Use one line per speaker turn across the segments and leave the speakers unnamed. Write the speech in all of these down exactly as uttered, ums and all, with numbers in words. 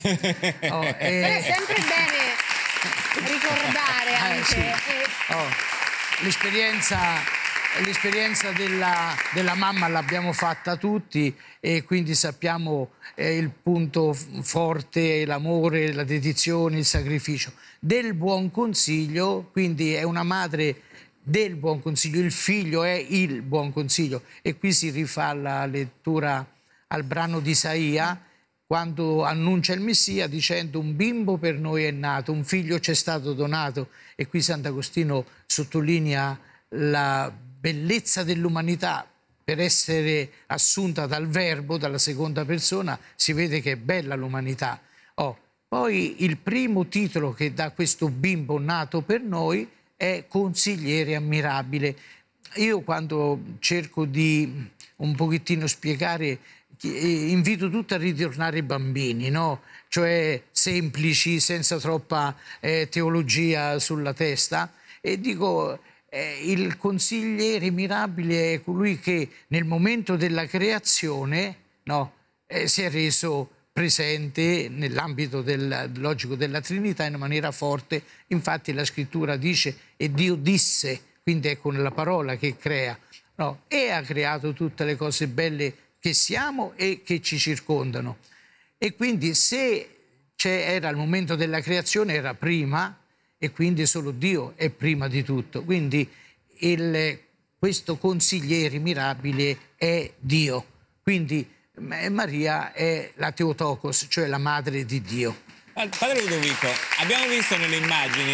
Oh, eh...
Però è sempre bene ricordare anche...
Eh, sì.
eh...
oh, l'esperienza... L'esperienza della, della mamma l'abbiamo fatta tutti e quindi sappiamo eh, il punto forte, l'amore, la dedizione, il sacrificio. Del buon consiglio, quindi è una madre del buon consiglio, il figlio è il buon consiglio. E qui si rifà alla lettura al brano di Isaia, quando annuncia il Messia dicendo: un bimbo per noi è nato, un figlio ci è stato donato. E qui Sant'Agostino sottolinea la bellezza dell'umanità. Per essere assunta dal verbo, dalla seconda persona, si vede che è bella l'umanità. Oh, poi il primo titolo che dà questo bimbo nato per noi è Consigliere ammirabile. Io quando cerco di un pochettino spiegare, invito tutti a ritornare ai bambini, no? Cioè semplici, senza troppa eh, teologia sulla testa, e dico... Eh, il consigliere mirabile è colui che nel momento della creazione, no, eh, si è reso presente nell'ambito del logico della Trinità in maniera forte. Infatti la scrittura dice: e Dio disse, quindi è con la parola che crea, no, e ha creato tutte le cose belle che siamo e che ci circondano. E quindi se era il momento della creazione era prima, e quindi solo Dio è prima di tutto. Quindi il, questo consigliere mirabile è Dio. Quindi Maria è la Theotokos, cioè la madre di Dio.
Padre Ludovico, abbiamo visto nelle immagini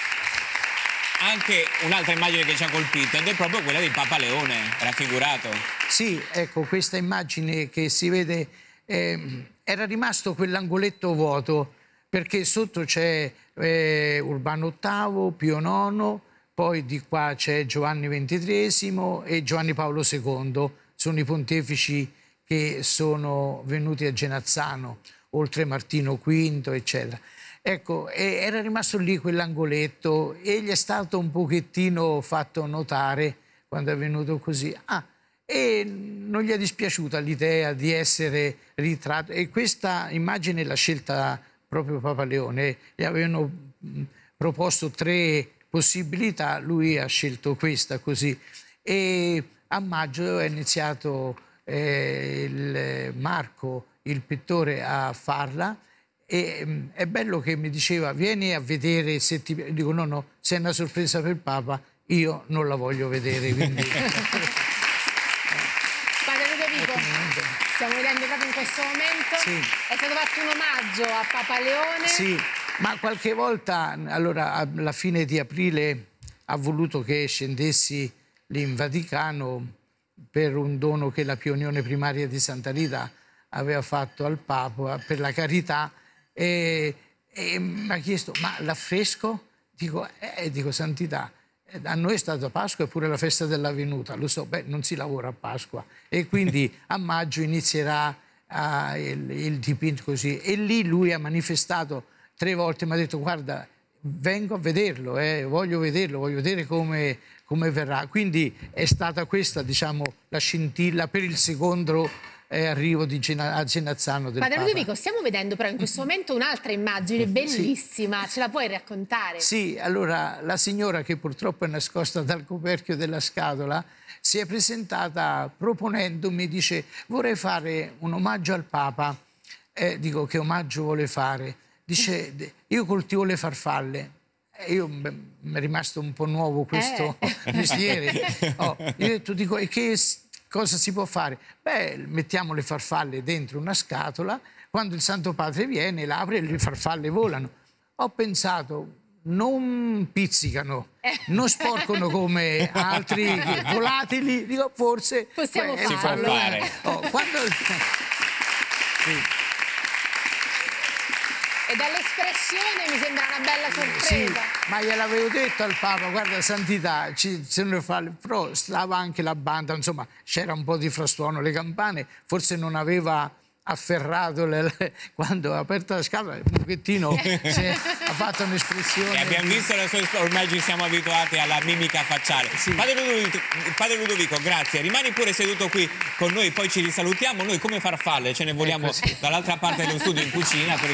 anche un'altra immagine che ci ha colpito, ed è proprio quella di Papa Leone, raffigurato.
Sì, ecco, questa immagine che si vede, eh, era rimasto quell'angoletto vuoto, perché sotto c'è eh, Urbano ottavo, Pio nono, poi di qua c'è Giovanni ventitreesimo e Giovanni Paolo secondo, sono i pontefici che sono venuti a Genazzano, oltre Martino quinto, eccetera. Ecco, era rimasto lì quell'angoletto e gli è stato un pochettino fatto notare quando è venuto così. Ah, e non gli è dispiaciuta l'idea di essere ritratto, e questa immagine l'ha scelta proprio Papa Leone. Gli avevano proposto tre possibilità, lui ha scelto questa così. E a maggio è iniziato eh, il Marco, il pittore, a farla, e mh, è bello che mi diceva: vieni a vedere se ti... Dico no, no, se è una sorpresa per il Papa io non la voglio vedere, quindi...
Padre Ludovico, stiamo vedendo proprio in questo momento, sì. È stato fatto un omaggio a Papa Leone.
Sì, ma qualche volta, allora alla fine di aprile ha voluto che scendessi lì in Vaticano per un dono che la Pionione Primaria di Santa Rita aveva fatto al Papa per la carità, e, e mi ha chiesto: ma l'affresco? Dico, eh, dico Santità, a noi è stata Pasqua e pure la festa della venuta, lo so, beh, non si lavora a Pasqua, e quindi a maggio inizierà uh, il, il dipinto così. E lì lui ha manifestato tre volte, mi ha detto: guarda, vengo a vederlo, eh, voglio vederlo, voglio vedere come, come verrà. Quindi è stata questa, diciamo, la scintilla per il secondo eh, arrivo di Gena, a Genazzano del
Padre
Papa.
Ludovico, stiamo vedendo però in questo momento un'altra immagine bellissima, sì. Ce la puoi raccontare?
Sì, allora la signora, che purtroppo è nascosta dal coperchio della scatola, si è presentata proponendomi, dice: vorrei fare un omaggio al Papa. Eh, dico: che omaggio vuole fare? Dice: io coltivo le farfalle. E io mi è rimasto un po' nuovo questo eh. mestiere. Oh, io ho detto, dico, e che cosa si può fare? Beh, mettiamo le farfalle dentro una scatola, quando il Santo Padre viene, l'apre e le farfalle volano. Ho pensato: non pizzicano, eh. non sporcano come altri volatili, dico, forse
possiamo
beh,
si
farlo.
può fare.
Oh, quando... sì.
E dall'espressione mi sembra una bella sorpresa.
Sì, ma gliel'avevo detto al Papa: guarda Santità, ci, se ne fa, però stava anche la banda, insomma c'era un po' di frastuono, le campane, forse non aveva afferrato le, le, quando ha aperto la scatola un pochettino si è, ha fatto un'espressione.
E abbiamo visto la sua, ormai ci siamo abituati alla mimica facciale. Sì. Padre Ludovico, Padre Ludovico, grazie, rimani pure seduto qui con noi, poi ci risalutiamo. Noi come farfalle ce ne vogliamo dall'altra parte dello studio in cucina per